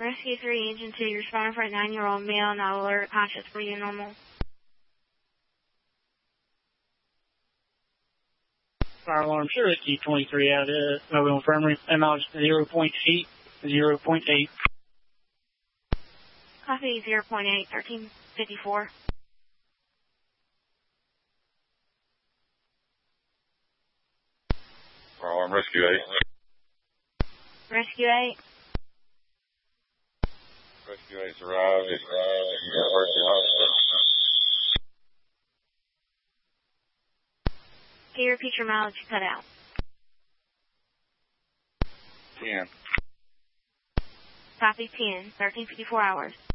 Rescue 3, Engine 2, responding for a 9-year-old male, not alert, conscious, breathing normal. Fire alarm, sure, Rescue 23 out of Mobile Infirmary, ML 0.8, 0.8. Copy 0.8, 1354. Fire alarm, Rescue 8. Rescue 8. Rescue 8's arrived. University Hospital. Can you repeat your mileage cut out? 10. Copy 10, 1354 hours.